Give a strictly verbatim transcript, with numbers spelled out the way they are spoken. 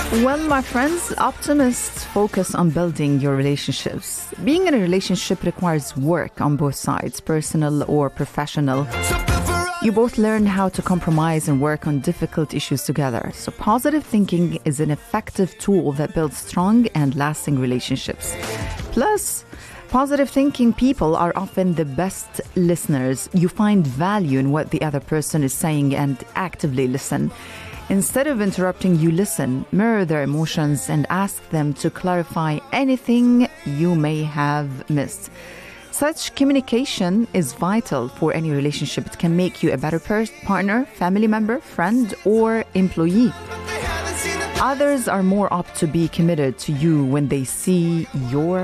Well, my friends, optimists focus on building your relationships. Being in a relationship requires work on both sides, personal or professional. You both learn how to compromise and work on difficult issues together. So positive thinking is an effective tool that builds strong and lasting relationships. Plus, positive thinking people are often the best listeners. You find value in what the other person is saying and actively listen. Instead of interrupting, you listen, mirror their emotions, and ask them to clarify anything you may have missed. Such communication is vital for any relationship. It can make you a better per- partner, family member, friend, or employee. Others are more apt to be committed to you when they see your